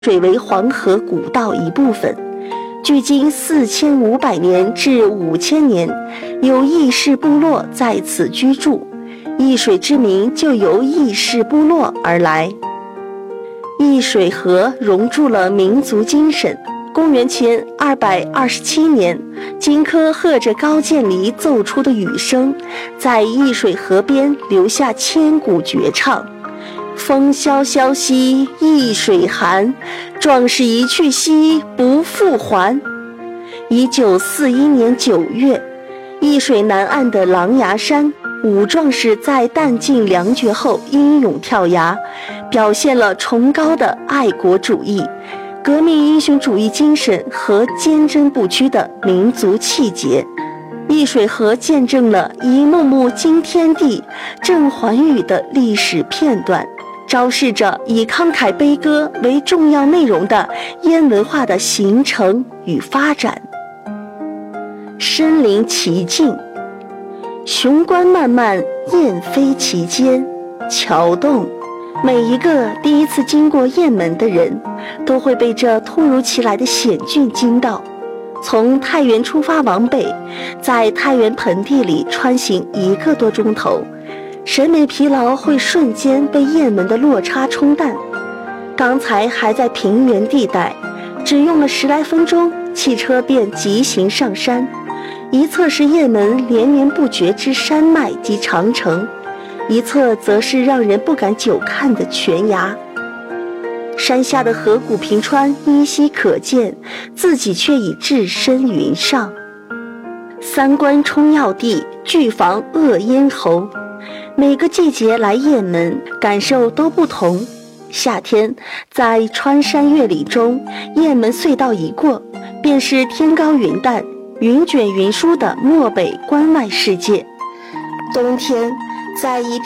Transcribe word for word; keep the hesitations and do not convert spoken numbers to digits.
水为黄河古道一部分，距今四千五百年至五千年，有异氏部落在此居住，易水之名就由易氏部落而来。易水河融入了民族精神。公元前二百二十七年，荆轲和着高渐离奏出的雨声，在易水河边留下千古绝唱。风萧萧兮易水寒，壮士一去兮不复还。一九四一年九月，易水南岸的狼牙山，五壮士在弹尽粮绝后英勇跳崖，表现了崇高的爱国主义、革命英雄主义精神和坚贞不屈的民族气节。易水河见证了一幕幕惊天地、震寰宇的历史片段，昭示着以慷慨悲歌为重要内容的燕文化的形成与发展。身临其境，雄关漫漫，雁飞其间，桥动。每一个第一次经过雁门的人，都会被这突如其来的险峻惊到。从太原出发往北，在太原盆地里穿行一个多钟头，审美疲劳会瞬间被雁门的落差冲淡。刚才还在平原地带，只用了十来分钟，汽车便疾行上山。一侧是雁门连绵不绝之山脉及长城，一侧则是让人不敢久看的悬崖。山下的河谷平川依稀可见，自己却已置身云上。三关冲要地，拒防恶咽喉。每个季节来雁门，感受都不同。夏天在穿山越岭中，雁门隧道一过，便是天高云淡、云卷云舒的漠北关外世界。冬天在一